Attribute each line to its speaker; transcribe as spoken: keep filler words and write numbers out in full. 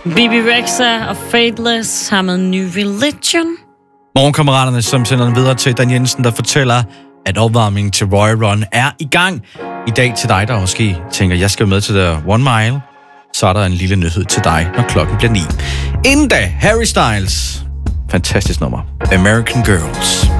Speaker 1: B B Rexha og Faithless har med New Religion.
Speaker 2: Morgenkammeraterne, som sender den videre til Dan Jensen, der fortæller, at opvarmningen til Royal Run er i gang. I dag til dig, der måske tænker, jeg skal med til der One Mile, så er der en lille nyhed til dig, når klokken bliver ni. Inden da, Harry Styles. Fantastisk nummer. American Girls.